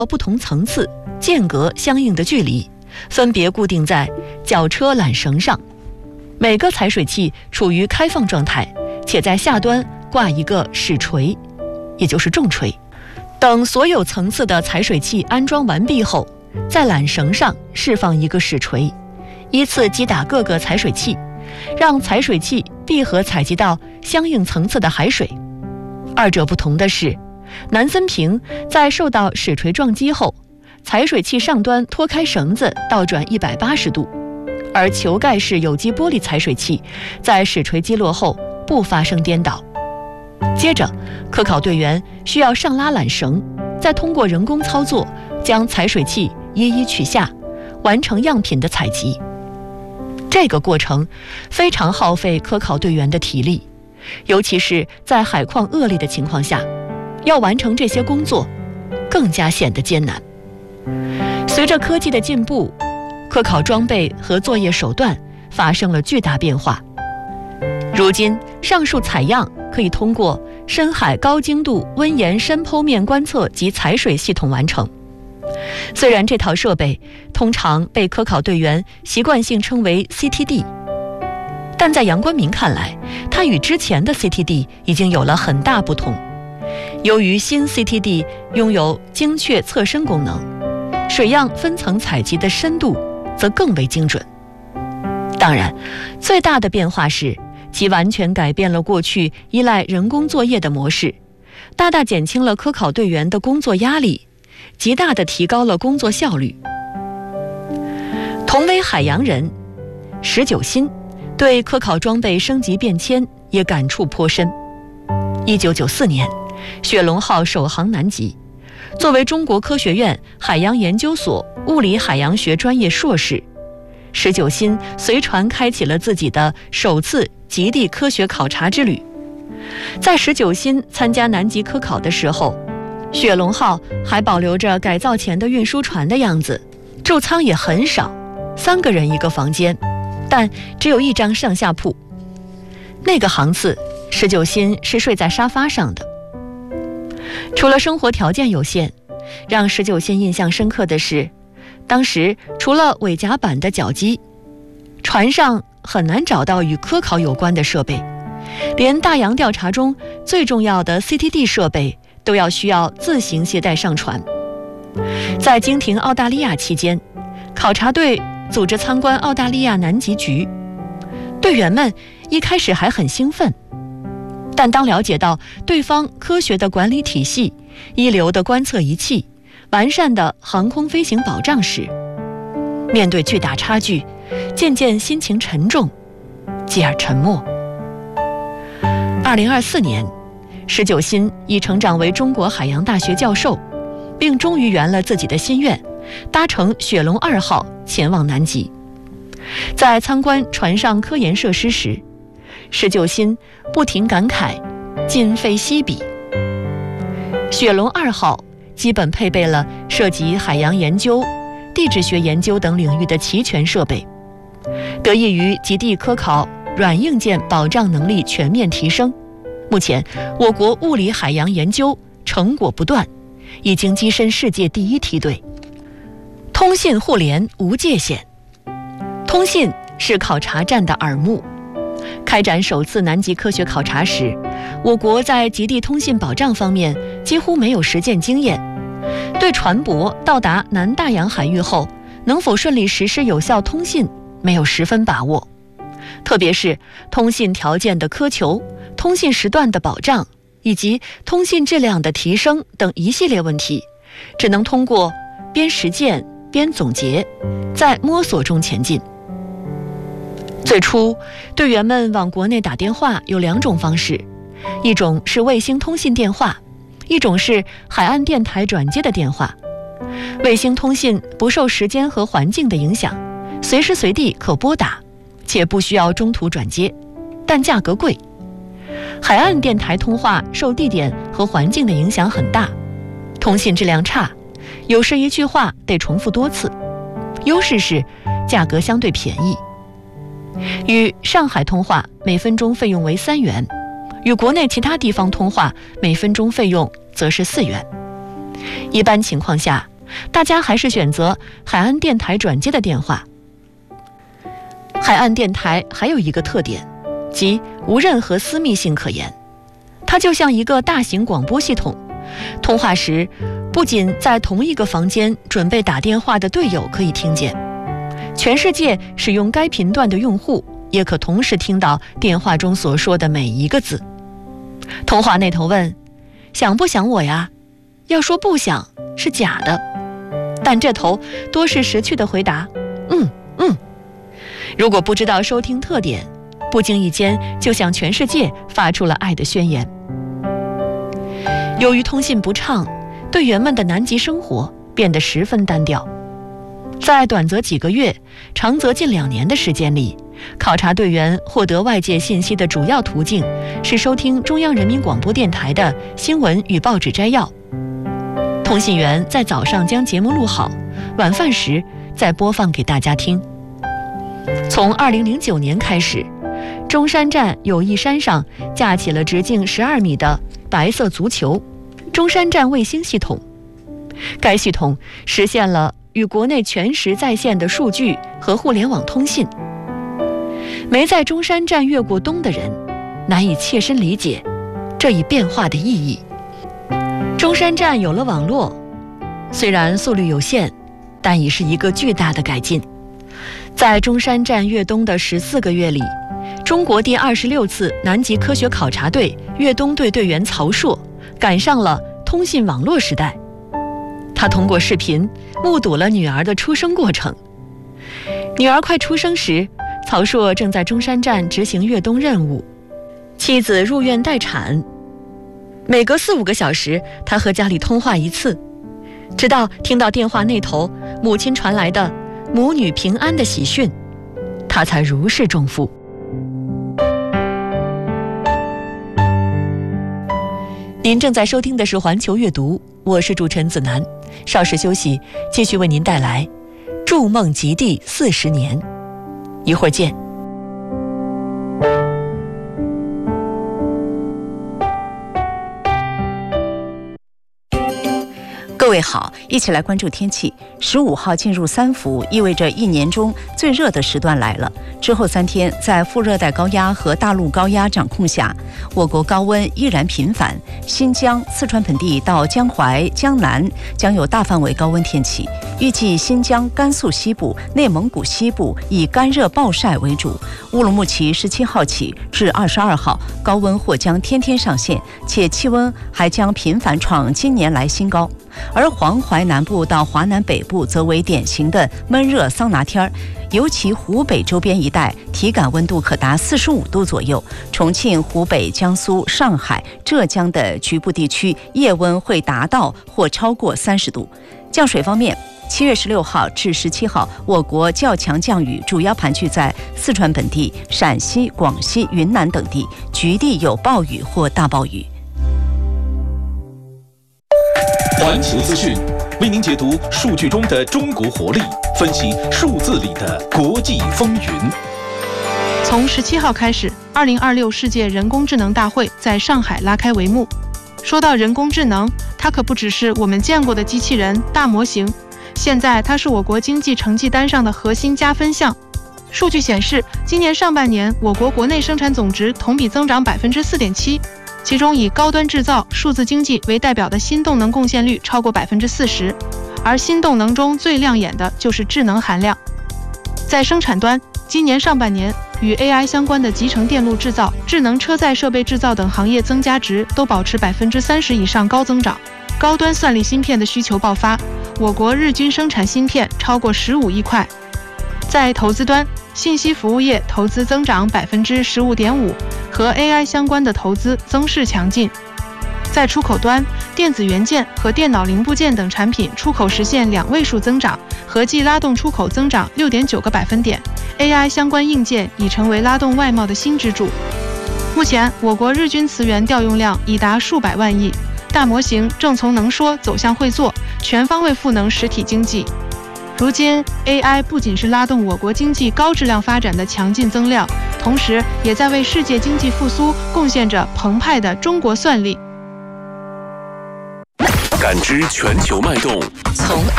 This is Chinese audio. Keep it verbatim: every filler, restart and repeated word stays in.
不同层次间隔相应的距离，分别固定在绞车缆绳上。每个采水器处于开放状态，且在下端挂一个矢锤，也就是重锤。等所有层次的采水器安装完毕后，在缆绳上释放一个矢锤，依次击打各个采水器，让采水器闭合采集到相应层次的海水。二者不同的是，南森平在受到矢锤撞击后，采水器上端脱开绳子倒转一百八十度，而球盖式有机玻璃采水器在矢锤击落后不发生颠倒。接着，科考队员需要上拉缆绳，再通过人工操作将采水器一一取下，完成样品的采集。这个过程非常耗费科考队员的体力，尤其是在海况恶劣的情况下，要完成这些工作更加显得艰难。随着科技的进步，科考装备和作业手段发生了巨大变化。如今，上述采样可以通过深海高精度温盐深剖面观测及采水系统完成。虽然这套设备通常被科考队员习惯性称为 C T D， 但在杨光明看来，它与之前的 C T D 已经有了很大不同。由于新 C T D 拥有精确测深功能，水样分层采集的深度则更为精准。当然，最大的变化是其完全改变了过去依赖人工作业的模式，大大减轻了科考队员的工作压力，极大地提高了工作效率。同为海洋人，石九新对科考装备升级变迁也感触颇深。一九九四年，雪龙号首航南极，作为中国科学院海洋研究所物理海洋学专业硕士，石九新随船开启了自己的首次极地科学考察之旅。在石九新参加南极科考的时候，雪龙号还保留着改造前的运输船的样子，住舱也很少，三个人一个房间，但只有一张上下铺。那个航次，石九新是睡在沙发上的。除了生活条件有限，让石九新印象深刻的是，当时除了尾甲板的绞机，船上很难找到与科考有关的设备，连大洋调查中最重要的 C T D 设备都要需要自行携带上船。在经停澳大利亚期间，考察队组织参观澳大利亚南极局，队员们一开始还很兴奋，但当了解到对方科学的管理体系、一流的观测仪器、完善的航空飞行保障时，面对巨大差距，渐渐心情沉重，继而沉默。二零二四年，石九新已成长为中国海洋大学教授，并终于圆了自己的心愿，搭乘雪龙二号前往南极。在参观船上科研设施时，石九新不停感慨今非昔比。雪龙二号基本配备了涉及海洋研究、地质学研究等领域的齐全设备，得益于极地科考软硬件保障能力全面提升，目前我国物理海洋研究成果不断，已经跻身世界第一梯队。通信互联无界限，通信是考察站的耳目。开展首次南极科学考察时，我国在极地通信保障方面几乎没有实践经验，对船舶到达南大洋海域后能否顺利实施有效通信没有十分把握，特别是通信条件的苛求、通信时段的保障以及通信质量的提升等一系列问题，只能通过边实践边总结，在摸索中前进。最初，队员们往国内打电话有两种方式，一种是卫星通信电话，一种是海岸电台转接的电话。卫星通信不受时间和环境的影响，随时随地可拨打，且不需要中途转接，但价格贵。海岸电台通话受地点和环境的影响很大，通信质量差，有时一句话得重复多次。优势是价格相对便宜。与上海通话每分钟费用为三元，与国内其他地方通话每分钟费用则是四元。一般情况下， 大家还是选择海岸电台转接的电话。海岸电台还有一个特点，即无任何私密性可言，它就像一个大型广播系统。通话时，不仅在同一个房间准备打电话的队友可以听见，全世界使用该频段的用户也可同时听到电话中所说的每一个字。通话那头问：想不想我呀？要说不想是假的，但这头多是识趣的回答：嗯嗯。如果不知道收听特点，不经意间就向全世界发出了爱的宣言。由于通信不畅，队员们的南极生活变得十分单调。在短则几个月，长则近两年的时间里，考察队员获得外界信息的主要途径是收听中央人民广播电台的新闻与报纸摘要。通信员在早上将节目录好，晚饭时再播放给大家听。从二零零九年开始，中山站友谊山上架起了直径十二米的白色足球中山站卫星系统。该系统实现了与国内全时在线的数据和互联网通信。没在中山站越过冬的人，难以切身理解这一变化的意义。中山站有了网络，虽然速率有限，但已是一个巨大的改进。在中山站越冬的十四个月里，中国第二十六次南极科学考察队越冬队队员曹硕赶上了通信网络时代。他通过视频目睹了女儿的出生过程。女儿快出生时，曹硕正在中山站执行越冬任务，妻子入院待产，每隔四五个小时他和家里通话一次，直到听到电话那头母亲传来的母女平安的喜讯，他才如释重负。您正在收听的是环球阅读，我是主持人子楠。稍事休息，继续为您带来筑梦极地四十年，一会儿见。 各位好，一起来关注天气。十五号进入三伏，意味着一年中最热的时段来了。之后三天，在副热带高压和大陆高压掌控下，我国高温依然频繁，新疆、四川盆地到江淮、江南将有大范围高温天气。预计新疆、甘肃西部、内蒙古西部以干热暴晒为主。乌鲁木齐十七号起至二十二号，高温或将天天上线，且气温还将频繁创今年来新高。而黄淮南部到华南北部则为典型的闷热桑拿天儿，尤其湖北周边一带体感温度可达四十五度左右。重庆、湖北、江苏、上海、浙江的局部地区夜温会达到或超过三十度。降水方面，七月十六号至十七号，我国较强降雨主要盘踞在四川本地、陕西、广西、云南等地，局地有暴雨或大暴雨。 环球资讯为您解读数据中的中国活力，分析数字里的国际风云。 从十七号开始，二零二六世界人工智能大会在上海拉开帷幕。说到人工智能，它可不只是我们见过的机器人、大模型，现在它是我国经济成绩单上的核心加分项。数据显示，今年上半年我国国内生产总值同比增长百分之四点七。其中以高端制造、数字经济为代表的新动能贡献率超过百分之四十，而新动能中最亮眼的就是智能含量。在生产端，今年上半年与 A I 相关的集成电路制造、智能车载设备制造等行业增加值都保持百分之三十以上高增长。高端算力芯片的需求爆发，我国日均生产芯片超过十五亿块。在投资端，信息服务业投资增长百分之十五点五，和 A I 相关的投资增势强劲。在出口端，电子元件和电脑零部件等产品出口实现两位数增长，合计拉动出口增长六点九个百分点。A I 相关硬件已成为拉动外贸的新支柱。目前，我国日均磁源调用量已达数百万亿，大模型正从能说走向会做，全方位赋能实体经济。如今 A I 不仅是拉动我国经济高质量发展的强劲增量，同时也在为世界经济复苏贡献着澎湃的中国算力。 感知全球脉动， 从